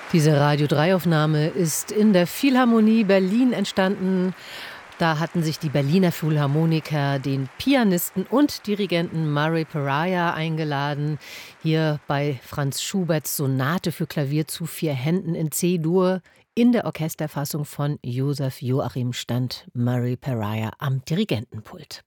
Diese Radio-3-Aufnahme ist in der Philharmonie Berlin entstanden. Da hatten sich die Berliner Philharmoniker den Pianisten und Dirigenten Murray Pariah eingeladen, hier bei Franz Schuberts Sonate für Klavier zu 4 Händen in C-Dur. In der Orchesterfassung von Joseph Joachim stand Murray Pariah am Dirigentenpult.